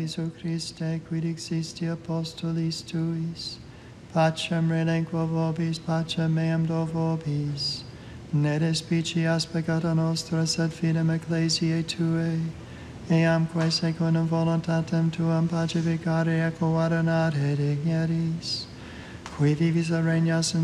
Jesu Christe, quid existi apostolis tuis, pacem relinquo vobis, pacem meam do vobis, ne despicias peccata nostra, sed fidem ecclesiae Tuae, eamque secundum voluntatem Tuam pacificare et coordinare digneris, qui vivis et regnas in